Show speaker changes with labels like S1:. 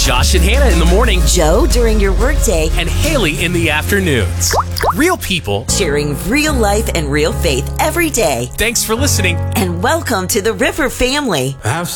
S1: Josh and Hannah in the morning,
S2: Joe during your workday,
S1: and Haley in the afternoons. Real people.
S2: sharing real life and real faith every day.
S1: Thanks for listening.
S2: And welcome to the River family.
S3: Have